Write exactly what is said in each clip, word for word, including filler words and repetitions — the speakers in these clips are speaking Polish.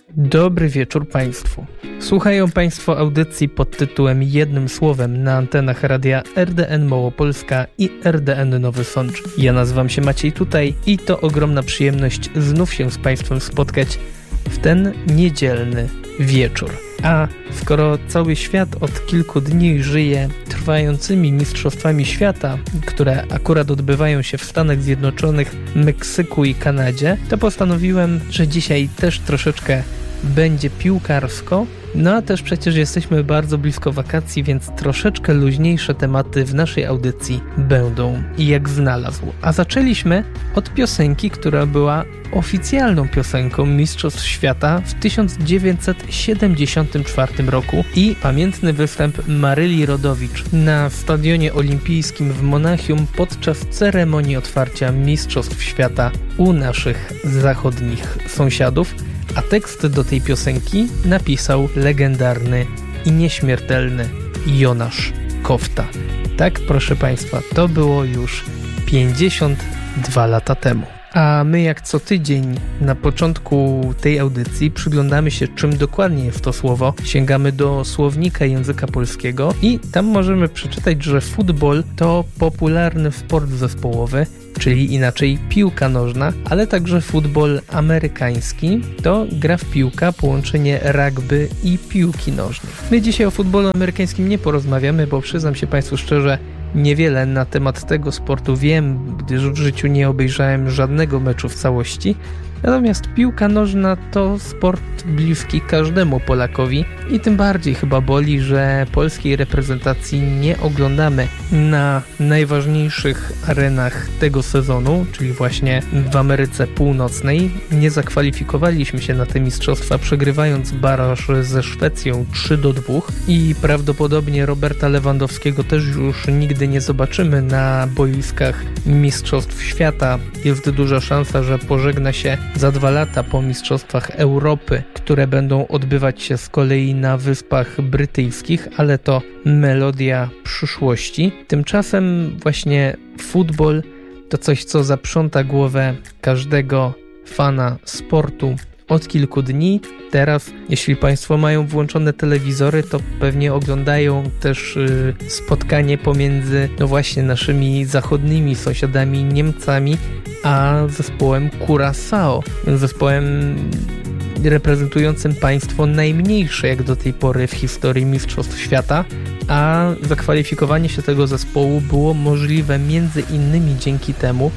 Dobry wieczór Państwu. Słuchają Państwo audycji pod tytułem Jednym Słowem na antenach radia R D N Małopolska i R D N Nowy Sącz. Ja nazywam się Maciej Tutaj i to ogromna przyjemność znów się z Państwem spotkać w ten niedzielny wieczór. A skoro cały świat od kilku dni żyje trwającymi mistrzostwami świata, które akurat odbywają się w Stanach Zjednoczonych, Meksyku i Kanadzie, to postanowiłem, że dzisiaj też troszeczkę będzie piłkarsko. No a też przecież jesteśmy bardzo blisko wakacji, więc troszeczkę luźniejsze tematy w naszej audycji będą i jak znalazł. A zaczęliśmy od piosenki, która była oficjalną piosenką Mistrzostw Świata w tysiąc dziewięćset siedemdziesiątym czwartym roku i pamiętny występ Maryli Rodowicz na Stadionie Olimpijskim w Monachium podczas ceremonii otwarcia Mistrzostw Świata u naszych zachodnich sąsiadów. A tekst do tej piosenki napisał legendarny i nieśmiertelny Jonasz Kofta. Tak, proszę Państwa, to było już pięćdziesiąt dwa lata temu. A my jak co tydzień na początku tej audycji przyglądamy się, czym dokładnie jest to słowo. Sięgamy do słownika języka polskiego i tam możemy przeczytać, że futbol to popularny sport zespołowy, czyli inaczej piłka nożna, ale także futbol amerykański to gra w piłka, połączenie rugby i piłki nożnej. My dzisiaj o futbolu amerykańskim nie porozmawiamy, bo przyznam się Państwu szczerze, niewiele na temat tego sportu wiem, gdyż w życiu nie obejrzałem żadnego meczu w całości. Natomiast piłka nożna to sport bliski każdemu Polakowi i tym bardziej chyba boli, że polskiej reprezentacji nie oglądamy na najważniejszych arenach tego sezonu, czyli właśnie w Ameryce Północnej. Nie zakwalifikowaliśmy się na te mistrzostwa, przegrywając baraż ze Szwecją trzy do dwóch i prawdopodobnie Roberta Lewandowskiego też już nigdy nie zobaczymy na boiskach Mistrzostw Świata. Jest duża szansa, że pożegna się za dwa lata po Mistrzostwach Europy, które będą odbywać się z kolei na Wyspach Brytyjskich, ale to melodia przyszłości. Tymczasem właśnie futbol to coś, co zaprząta głowę każdego fana sportu od kilku dni. Teraz, jeśli Państwo mają włączone telewizory, to pewnie oglądają też y, spotkanie pomiędzy no właśnie naszymi zachodnimi sąsiadami Niemcami, a zespołem Curaçao, zespołem reprezentującym państwo najmniejsze jak do tej pory w historii Mistrzostw Świata, a zakwalifikowanie się tego zespołu było możliwe między innymi dzięki temu,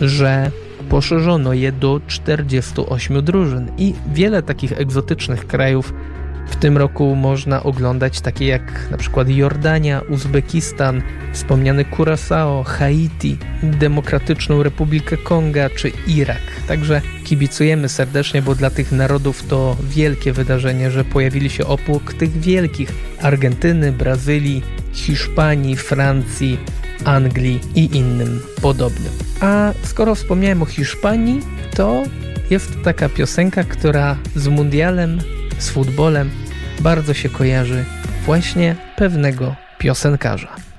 że poszerzono je do czterdziestu ośmiu drużyn i wiele takich egzotycznych krajów w tym roku można oglądać, takie jak na przykład Jordania, Uzbekistan, wspomniany Curaçao, Haiti, Demokratyczną Republikę Konga czy Irak. Także kibicujemy serdecznie, bo dla tych narodów to wielkie wydarzenie, że pojawili się obok tych wielkich Argentyny, Brazylii, Hiszpanii, Francji, Anglii i innym podobnym. A skoro wspomniałem o Hiszpanii, to jest taka piosenka, która z mundialem, z futbolem bardzo się kojarzy właśnie pewnego piosenkarza.